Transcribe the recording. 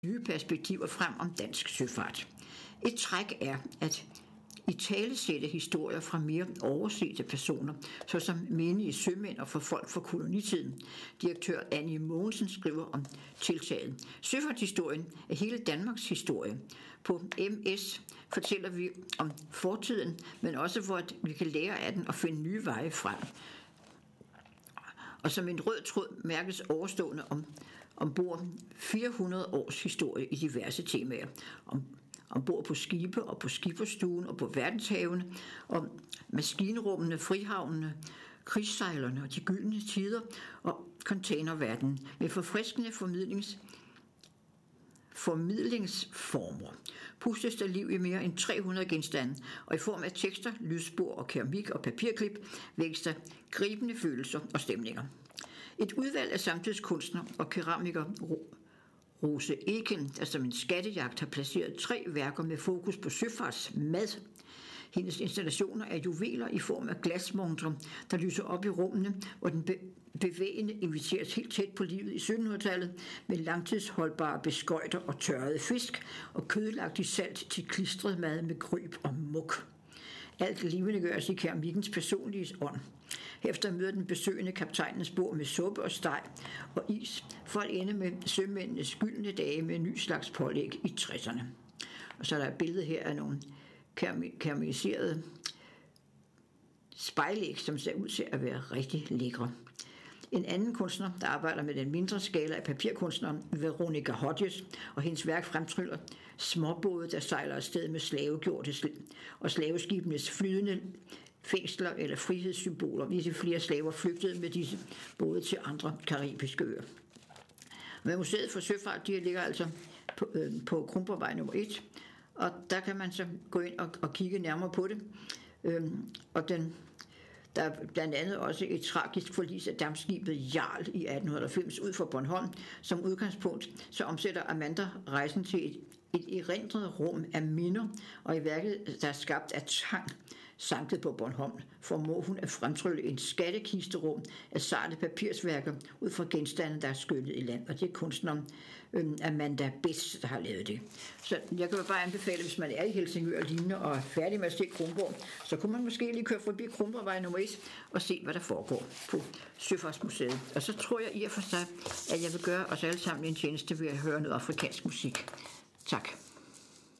nye perspektiver frem om dansk søfart. Et træk er at italesætte historier fra mere oversete personer, såsom menige sømænd og folk fra kolonitiden. Direktør Annie Mogensen skriver om tiltaget. Søfartshistorien er hele Danmarks historie. På MS fortæller vi om fortiden, men også hvor vi kan lære af den og finde nye veje frem. Og som en rød tråd mærkes overstående ombord 400 års historie i diverse temaer. Ombord på skibe og på skipperstuen og på verdenshavene, og maskinrummene, frihavnene, krigssejlerne og de gyldne tider og containerverdenen med forfriskende formidlingsformer. Pustes der liv i mere end 300 genstande, og i form af tekster, lydspor og keramik og papirklip vækkes der gribende følelser og stemninger. Et udvalg af samtidskunstnere og keramiker Rose Eken, der som en skattejagt har placeret 3 værker med fokus på søfartsmad. Hendes installationer er juveler i form af glasmontre, der lyser op i rummene, hvor den bevægende inviteres helt tæt på livet i 1700-tallet med langtidsholdbare beskøjter og tørrede fisk og kødlagt i salt til klistret mad med kryb og muk. Alt levende gøres i keramikkens personlige ånd. Herefter møder den besøgende kaptajnens bord med suppe og steg og is, for at ende med sømændenes gyldne dage med en ny slags pålæg i 60'erne. Og så er der et billede her af nogle karameliserede spejlæg, som ser ud til at være rigtig lækre. En anden kunstner, der arbejder med den mindre skala, er papirkunstneren Veronica Hodges, og hendes værk fremtryller småbåde, der sejler afsted med slavegjorte og slaveskibenes flydende fængsler eller frihedssymboler, hvis flere slaver flygtede med disse både til andre karibiske øer. Men Museet for Søfart, de ligger altså på Kronborgvej nummer 1, og der kan man så gå ind og kigge nærmere på det. Der er blandt andet også et tragisk forlis af dampskibet Jarl i 1890 ud for Bornholm. Som udgangspunkt så omsætter Amanda rejsen til et erindret rum af minder, og i værket, der er skabt af tang, sanket på Bornholm, formår hun at fremtrylle en skattekisterum af sarte papirsværker ud fra genstande, der er skyllet i land. Og det er kunstneren Amanda Betz, der har lavet det. Så jeg kan bare anbefale, hvis man er i Helsingør og lignende og er færdig med at se Kronborg, så kunne man måske lige køre forbi Kronborgvej nummer 1 og se, hvad der foregår på Søfartsmuseet. Og så tror jeg i og for sig, at jeg vil gøre os alle sammen en tjeneste ved at høre noget afrikansk musik. Tak.